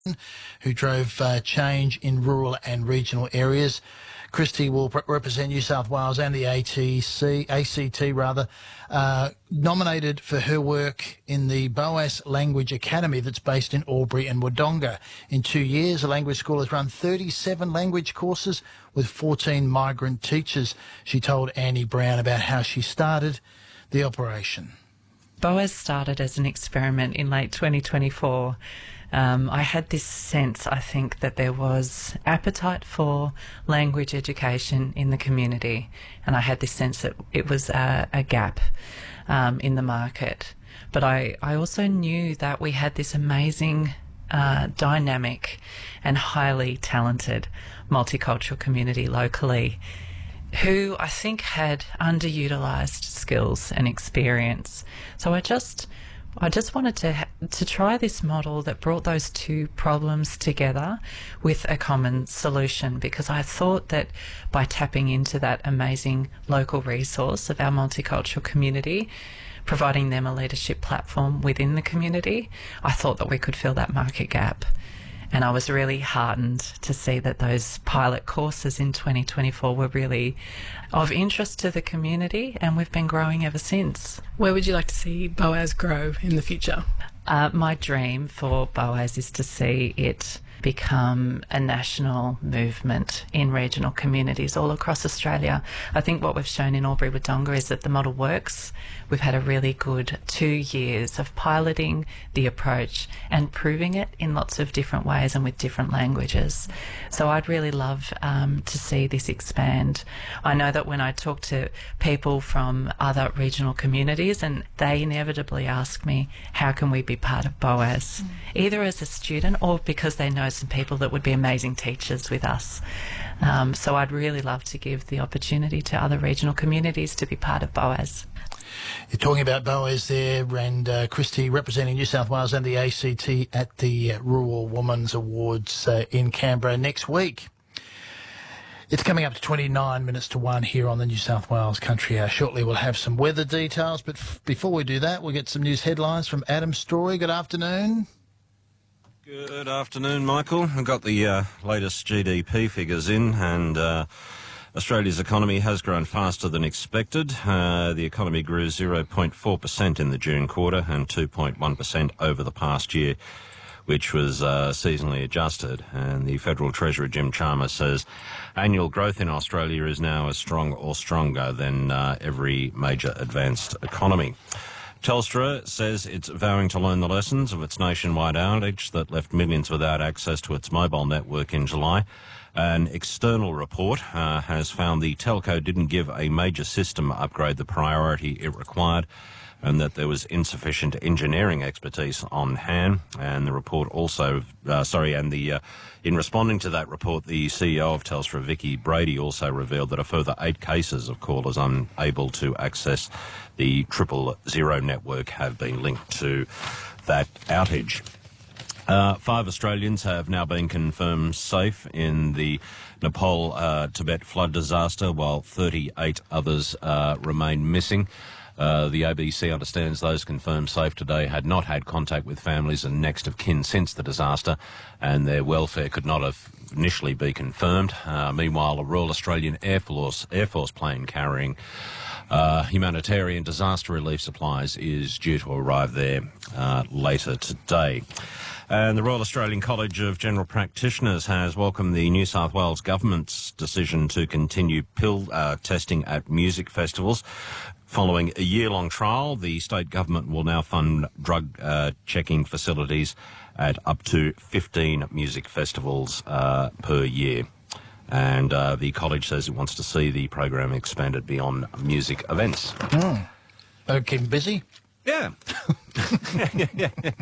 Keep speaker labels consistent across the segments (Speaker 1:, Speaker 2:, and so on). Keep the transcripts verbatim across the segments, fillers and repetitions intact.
Speaker 1: who drove uh, change in rural and regional areas. Christy will pre- represent New South Wales and the A T C, A C T rather, uh, nominated for her work in the Boas Language Academy that's based in Albury and Wodonga. In two years, the language school has run thirty-seven language courses with fourteen migrant teachers. She told Annie Brown about how she started the operation.
Speaker 2: Boas started as an experiment in late twenty twenty-four. Um, I had this sense, I think, that there was appetite for language education in the community, and I had this sense that it was a, a gap um, in the market. But I, I also knew that we had this amazing, uh, dynamic and highly talented multicultural community locally who I think had underutilised skills and experience. So I just... I just wanted to ha- to try this model that brought those two problems together with a common solution, because I thought that by tapping into that amazing local resource of our multicultural community, providing them a leadership platform within the community, I thought that we could fill that market gap. And I was really heartened to see that those pilot courses in twenty twenty-four were really of interest to the community, and we've been growing ever since.
Speaker 3: Where would you like to see Boas grow in the future?
Speaker 2: Uh, my dream for Boas is to see it become a national movement in regional communities all across Australia. I think what we've shown in Albury Wodonga is that the model works. We've had a really good two years of piloting the approach and proving it in lots of different ways and with different languages. So I'd really love um, to see this expand. I know that when I talk to people from other regional communities, and they inevitably ask me, how can we be part of Boas? Mm. Either as a student or because they know some people that would be amazing teachers with us. Um, so I'd really love to give the opportunity to other regional communities to be part of Boas.
Speaker 1: You're talking about Boas there, and uh, Christy representing New South Wales and the A C T at the uh, Rural Women's Awards uh, in Canberra next week. It's coming up to twenty-nine minutes to one here on the New South Wales Country Hour. Shortly we'll have some weather details, but f- before we do that, we'll get some news headlines from Adam Story. Good afternoon.
Speaker 4: Good afternoon, Michael. I've got the uh, latest G D P figures in, and uh, Australia's economy has grown faster than expected. Uh, the economy grew zero point four percent in the June quarter and two point one percent over the past year, which was uh, seasonally adjusted. And the Federal Treasurer, Jim Chalmers, says annual growth in Australia is now as strong or stronger than uh, every major advanced economy. Telstra says it's vowing to learn the lessons of its nationwide outage that left millions without access to its mobile network in July. An external report uh, has found the telco didn't give a major system upgrade the priority it required, and that there was insufficient engineering expertise on hand. And the report also, uh, sorry, and the uh, in responding to that report, the C E O of Telstra, Vicky Brady, also revealed that a further eight cases of callers unable to access the triple zero network have been linked to that outage. Uh, five Australians have now been confirmed safe in the Nepal uh, Tibet flood disaster, while thirty-eight others uh, remain missing. Uh, the A B C understands those confirmed safe today had not had contact with families and next of kin since the disaster, and their welfare could not have initially be confirmed. Uh, meanwhile, a Royal Australian Air Force, Air Force plane carrying uh, humanitarian disaster relief supplies is due to arrive there uh, later today. And the Royal Australian College of General Practitioners has welcomed the New South Wales Government's decision to continue pill uh, testing at music festivals. Following a year-long trial, the state government will now fund drug uh, checking facilities at up to fifteen music festivals uh, per year. And uh, the college says it wants to see the program expanded beyond music events.
Speaker 1: Mm. Okay, busy?
Speaker 4: Yeah. yeah, yeah, yeah.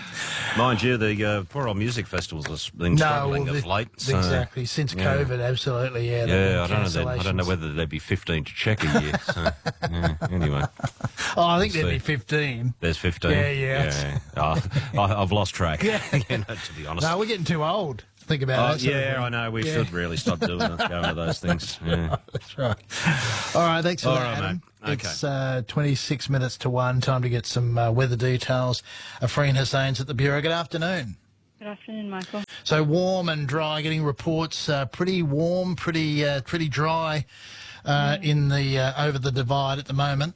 Speaker 4: Mind you, the uh, poor old music festivals have been struggling
Speaker 1: no, well,
Speaker 4: of late. So,
Speaker 1: exactly, since
Speaker 4: yeah.
Speaker 1: COVID, absolutely, yeah.
Speaker 4: Yeah, I don't know. Then, I don't know whether there'd be fifteen to check a year. So, yeah, anyway.
Speaker 1: Oh, I think
Speaker 4: we'll
Speaker 1: there'd
Speaker 4: see.
Speaker 1: be fifteen.
Speaker 4: There's fifteen.
Speaker 1: Yeah, yeah.
Speaker 4: yeah. Oh, I, I've lost track.
Speaker 1: Yeah.
Speaker 4: you know, to be honest.
Speaker 1: No, we're getting too old. Think about
Speaker 4: oh,
Speaker 1: it.
Speaker 4: Yeah, I know. We
Speaker 1: yeah.
Speaker 4: should really stop doing it, going to those things. Yeah.
Speaker 1: That's right. All right, thanks for
Speaker 4: All
Speaker 1: that,
Speaker 4: right,
Speaker 1: Adam.
Speaker 4: mate. Okay.
Speaker 1: It's uh, twenty-six minutes to one. Time to get some uh, weather details. Afreen Hussein's at the Bureau. Good afternoon.
Speaker 5: Good afternoon, Michael.
Speaker 1: So warm and dry, getting reports uh, pretty warm, pretty uh, pretty dry uh,
Speaker 5: Mm.
Speaker 1: in the uh, over the divide at the moment.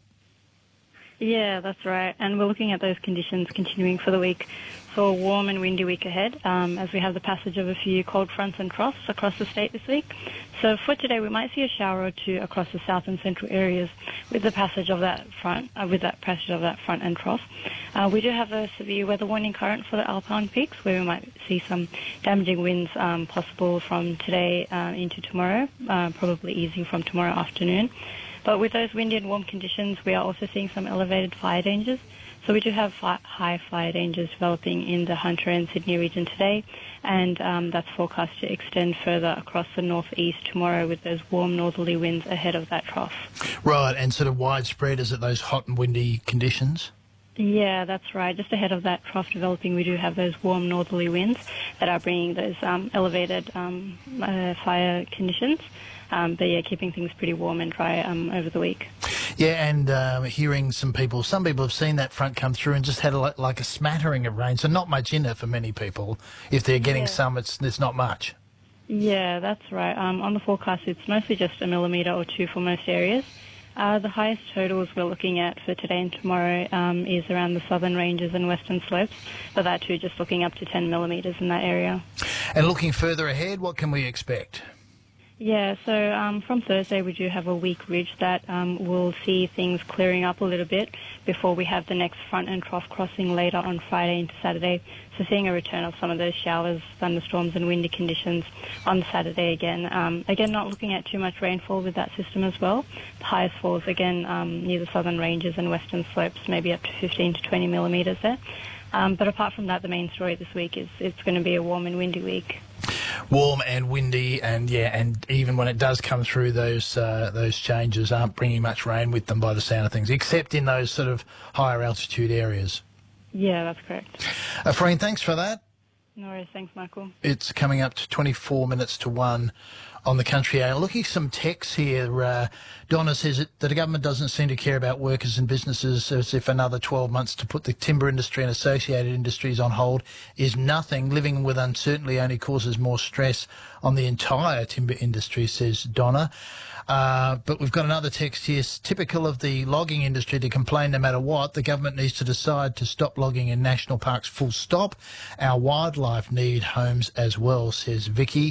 Speaker 5: Yeah, that's right. And we're looking at those conditions continuing for the week. So a warm and windy week ahead um, as we have the passage of a few cold fronts and troughs across the state this week. So for today, we might see a shower or two across the south and central areas with the passage of that front, uh, with that passage of that front and trough. Uh, we do have a severe weather warning current for the Alpine peaks, where we might see some damaging winds um, possible from today uh, into tomorrow, uh, probably easing from tomorrow afternoon. But with those windy and warm conditions, we are also seeing some elevated fire dangers. So we do have fi- high fire dangers developing in the Hunter and Sydney region today, and um, that's forecast to extend further across the northeast tomorrow with those warm northerly winds ahead of that trough.
Speaker 1: Right, and sort of widespread, is it those hot and windy conditions?
Speaker 5: Yeah, that's right. Just ahead of that trough developing, we do have those warm northerly winds that are bringing those um, elevated um, uh, fire conditions. Um, but yeah, keeping things pretty warm and dry um, over the week.
Speaker 1: Yeah, and um, hearing some people, some people have seen that front come through and just had a, like a smattering of rain, so not much in it for many people. If they're getting
Speaker 5: Yeah.
Speaker 1: some, it's, it's not much.
Speaker 5: Yeah, that's right. Um, on the forecast, it's mostly just a millimetre or two for most areas. Uh, the highest totals we're looking at for today and tomorrow um, is around the southern ranges and western slopes, but that too just looking up to ten millimetres in that area.
Speaker 1: And looking further ahead, what can we expect?
Speaker 5: Yeah, so um, from Thursday we do have a weak ridge that um, will see things clearing up a little bit before we have the next front and trough crossing later on Friday into Saturday. So seeing a return of some of those showers, thunderstorms and windy conditions on Saturday again. Um, again, not looking at too much rainfall with that system as well. The highest falls again um, near the southern ranges and western slopes, maybe up to fifteen to twenty millimetres there. Um, but apart from that, the main story this week is it's going to be a warm and windy week.
Speaker 1: Warm and windy, and yeah, and even when it does come through, those uh, those changes aren't bringing much rain with them by the sound of things, except in those sort of higher altitude areas.
Speaker 5: Yeah, that's correct.
Speaker 1: Uh, Freen, thanks for that.
Speaker 5: No worries. Thanks, Michael.
Speaker 1: It's coming up to twenty-four minutes to one on the Country Hour. Looking at some texts here, uh, Donna says that the government doesn't seem to care about workers and businesses, as if another twelve months to put the timber industry and associated industries on hold is nothing. Living with uncertainty only causes more stress on the entire timber industry, says Donna. Uh, but we've got another text here, typical of the logging industry to complain no matter what. The government needs to decide to stop logging in national parks, full stop. Our wildlife need homes as well, says Vicky.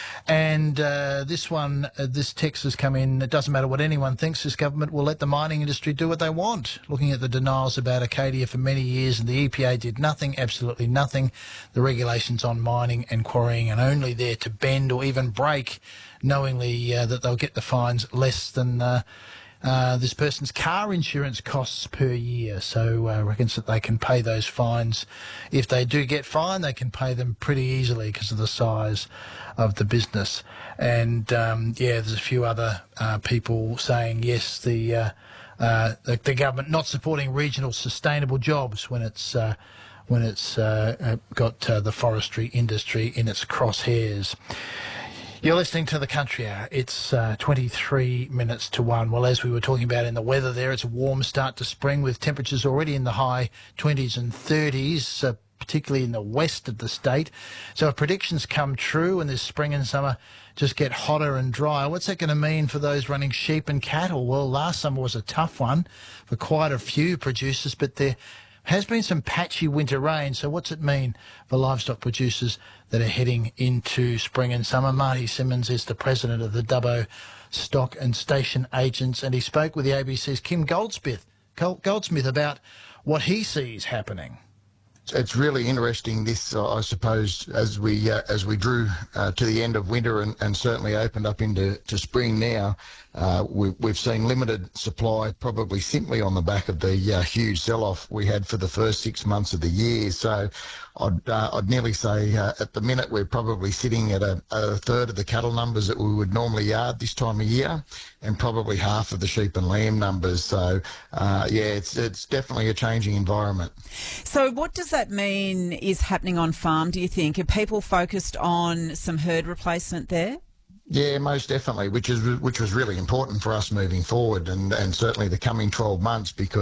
Speaker 1: And uh, this one, uh, this text has come in. It doesn't matter what anyone thinks, this government will let the mining industry do what they want. Looking at the denials about Acadia for many years, and the E P A did nothing, absolutely nothing. The regulations on mining and quarrying are only there to bend or even break, knowingly uh, that they'll get the fines less than uh, uh, this person's car insurance costs per year. So uh, reckons that they can pay those fines. If they do get fined, they can pay them pretty easily because of the size of the business. And um, yeah, there's a few other uh, people saying yes, the, uh, uh, the the government not supporting regional sustainable jobs when it's uh, when it's uh, got uh, the forestry industry in its crosshairs. You're listening to the Country Hour. It's uh, twenty-three minutes to one. Well, as we were talking about in the weather there, it's a warm start to spring with temperatures already in the high twenties and thirties, uh, particularly in the west of the state. So if predictions come true and this spring and summer just get hotter and drier, what's that going to mean for those running sheep and cattle? Well, last summer was a tough one for quite a few producers, but there has been some patchy winter rain. So what's it mean for livestock producers that are heading into spring and summer? Marty Simmons is the president of the Dubbo Stock and Station Agents, and he spoke with the A B C's Kim Goldsmith, Goldsmith about what he sees happening.
Speaker 6: It's really interesting, this, uh, I suppose, as we uh, as we drew uh, to the end of winter and, and certainly opened up into to spring now. Uh, we, we've seen limited supply, probably simply on the back of the uh, huge sell-off we had for the first six months of the year. So I'd, uh, I'd nearly say uh, at the minute we're probably sitting at a, a third of the cattle numbers that we would normally yard this time of year, and probably half of the sheep and lamb numbers. So, uh, yeah, it's, it's definitely a changing environment.
Speaker 7: So what does that mean is happening on farm, do you think? Are people focused on some herd replacement there?
Speaker 6: Yeah, most definitely, which is which was really important for us moving forward, and, and certainly the coming twelve months, because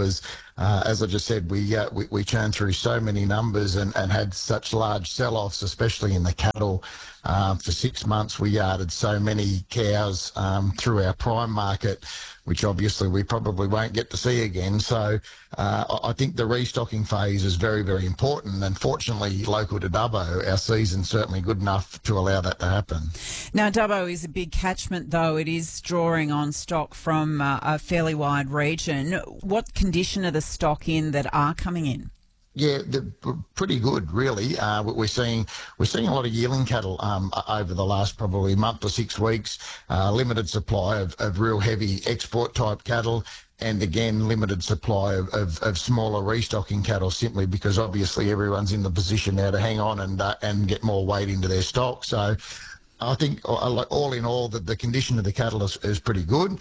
Speaker 6: uh, as I just said, we, uh, we we churned through so many numbers and, and had such large sell-offs, especially in the cattle. Uh, for six months, we yarded so many cows um, through our prime market, which obviously we probably won't get to see again. So uh, I think the restocking phase is very, very important. And fortunately, local to Dubbo, our season's certainly good enough to allow that to happen.
Speaker 7: Now, Dubbo is a big catchment, though. It is drawing on stock from uh, a fairly wide region. What condition are the stock in that are coming in?
Speaker 6: Yeah, they're pretty good, really. Uh, we're seeing we're seeing a lot of yearling cattle um, over the last probably month or six weeks. Uh, limited supply of, of real heavy export type cattle, and again limited supply of, of, of smaller restocking cattle, simply because obviously everyone's in the position now to hang on and uh, and get more weight into their stock. So I think all in all that the condition of the cattle is, is pretty good.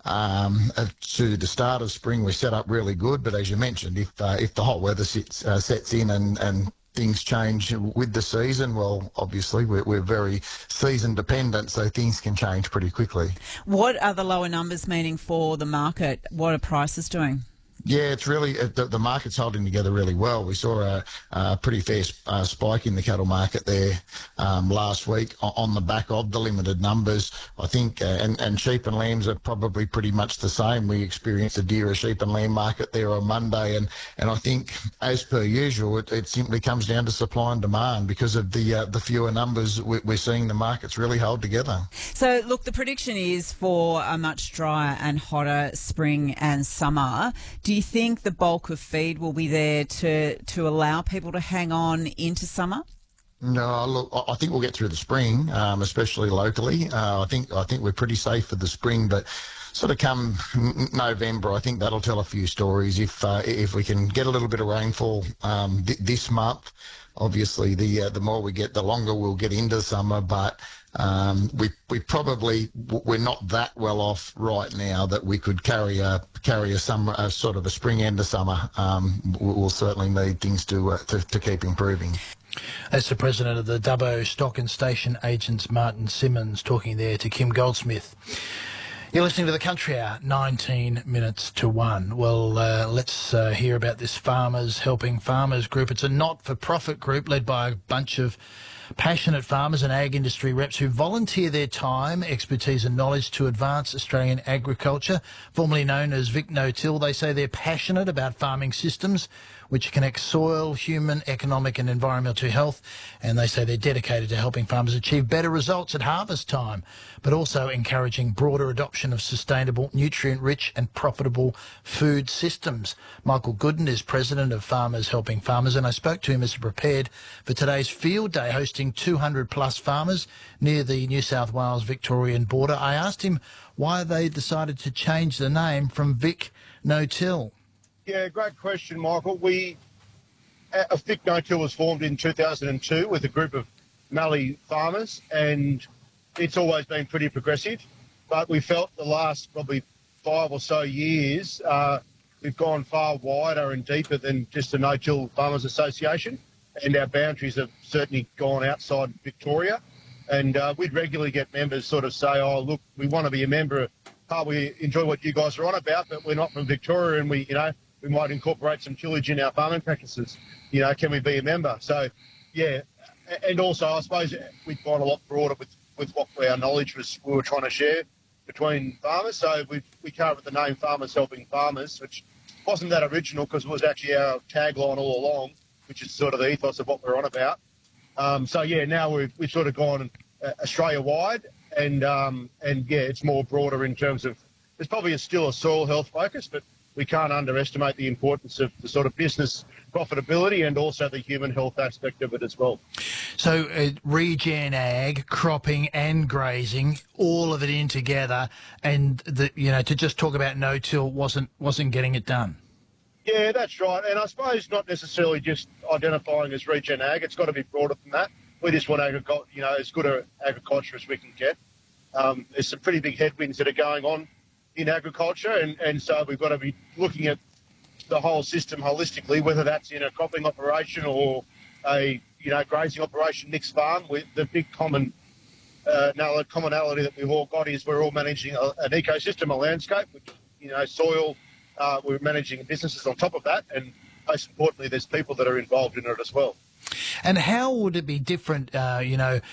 Speaker 6: Um, to the start of spring, we're set up really good, but as you mentioned, if uh, if the hot weather sits, uh, sets in and, and things change with the season, well, obviously we're, we're very season dependent, so things can change pretty quickly.
Speaker 7: What are the lower numbers meaning for the market? What are prices doing?
Speaker 6: Yeah, it's really, the, the market's holding together really well. We saw a, a pretty fair uh, spike in the cattle market there um, last week on the back of the limited numbers. I think, uh, and, and sheep and lambs are probably pretty much the same. We experienced a dearer sheep and lamb market there on Monday, and, and I think, as per usual, it, it simply comes down to supply and demand. Because of the uh, the fewer numbers, we're, we're seeing the markets really hold together.
Speaker 7: So, look, the prediction is for a much drier and hotter spring and summer. Do you think the bulk of feed will be there to, to allow people to hang on into summer?
Speaker 6: No, look, I think we'll get through the spring, um, especially locally. Uh, I think I think we're pretty safe for the spring, but sort of come November, I think that'll tell a few stories. If uh, if we can get a little bit of rainfall um, th- this month, obviously the uh, the more we get, the longer we'll get into summer. But um, we we probably we're not that well off right now that we could carry a carry a summer a sort of a spring end of summer. Um, we'll certainly need things to, uh, to to keep improving.
Speaker 1: That's the president of the Dubbo Stock and Station Agents, Martin Simmons, talking there to Kim Goldsmith. You're listening to The Country Hour, nineteen minutes to one. Well, uh, let's uh, hear about this Farmers Helping Farmers group. It's a not-for-profit group led by a bunch of passionate farmers and ag industry reps who volunteer their time, expertise and knowledge to advance Australian agriculture. Formerly known as Vic No-Till, they say they're passionate about farming systems which connect soil, human, economic and environmental health, and they say they're dedicated to helping farmers achieve better results at harvest time, but also encouraging broader adoption of sustainable, nutrient-rich and profitable food systems. Michael Gooden is president of Farmers Helping Farmers, and I spoke to him as he prepared for today's field day, hosting two hundred plus farmers near the New South Wales-Victorian border. I asked him why they decided to change the name from Vic No-Till.
Speaker 8: Yeah, great question, Michael. We, uh, Vic No-Till was formed in two thousand two with a group of Mallee farmers, and it's always been pretty progressive. But we felt the last probably five or so years, uh, we've gone far wider and deeper than just the No-Till Farmers Association, and our boundaries have certainly gone outside Victoria. And uh, we'd regularly get members sort of say, oh, look, we want to be a member. Oh, we enjoy what you guys are on about, but we're not from Victoria, and we, you know, we might incorporate some tillage in our farming practices. You know, can we be a member? So, yeah, and also I suppose we've gone a lot broader with, with what our knowledge was we were trying to share between farmers. So we we came up with the name Farmers Helping Farmers, which wasn't that original because it was actually our tagline all along, which is sort of the ethos of what we're on about. Um, so, yeah, now we've, we've sort of gone uh, Australia-wide, and, um, and, yeah, it's more broader in terms of there's probably a, still a soil health focus, but we can't underestimate the importance of the sort of business profitability and also the human health aspect of it as well.
Speaker 1: So uh, regen ag, cropping and grazing, all of it in together, and the, you know, to just talk about no-till wasn't wasn't getting it done.
Speaker 8: Yeah, that's right. And I suppose not necessarily just identifying as regen ag. It's got to be broader than that. We just want agriculture, you know, as good a agriculture as we can get. Um, there's some pretty big headwinds that are going on in agriculture, and, and so we've got to be looking at the whole system holistically, whether that's in a cropping operation or a, you know, grazing operation, mixed farm. With the big common uh, no, the commonality that we've all got is we're all managing a, an ecosystem, a landscape, which, you know, soil, uh, we're managing businesses on top of that, and most importantly, there's people that are involved in it as well.
Speaker 1: And how would it be different, uh, you know,